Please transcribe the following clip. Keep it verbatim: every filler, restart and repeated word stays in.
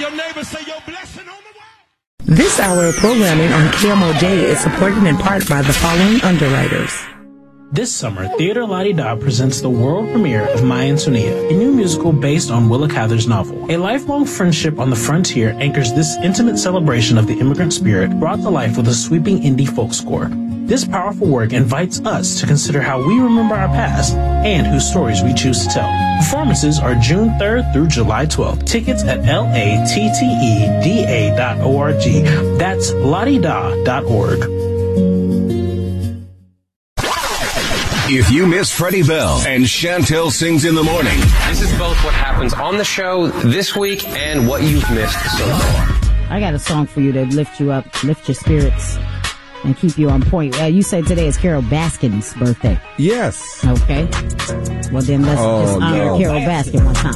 your neighbor, say your blessing on the way. This hour of programming on K M O J is supported in part by the following underwriters. This summer, Theater La-Di-Da presents the world premiere of Maya and Sonia, a new musical based on Willa Cather's novel. A lifelong friendship on the frontier anchors this intimate celebration of the immigrant spirit, brought to life with a sweeping indie folk score. This powerful work invites us to consider how we remember our past and whose stories we choose to tell. Performances are June third through July twelfth. Tickets at L A T T E D A dot org. That's ladida dot org. If you miss Freddie Bell and Chantel Sings in the Morning. This is both what happens on the show this week and what you've missed so far. I got a song for you to lift you up, lift your spirits, and keep you on point. Uh, you said today is Carol Baskin's birthday. Yes. Okay. Well, then let's oh, just honor no. Carol Baskin one time.